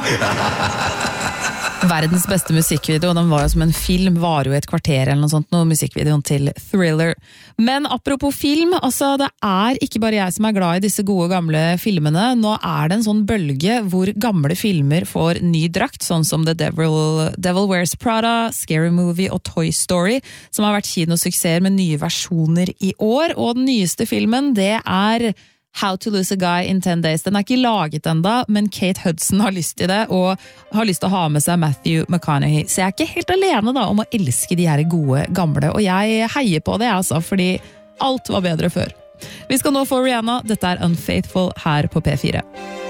Verdens beste musikkvideo, den var jo som en film, var jo et kvarter eller noe sånt, noe musikkvideoen til Thriller. Men apropos film, altså det ikke bare jeg som glad i disse gode gamle filmene, nå det en sånn bølge hvor gamle filmer får ny drakt, sånn som The Devil Wears Prada, Scary Movie og Toy Story, som har vært kinosuksesser med nye versjoner i år, og den nyeste filmen, det How to Lose a Guy in 10 Days. Den ikke laget enda, men Kate Hudson har lyst til det, og har lyst til å ha med seg Matthew McConaughey. Så jeg ikke helt alene da, om å elske de her gode gamle, og jeg heier på det, altså, fordi alt var bedre før. Vi skal nå få Rihanna. Dette Unfaithful her på P4.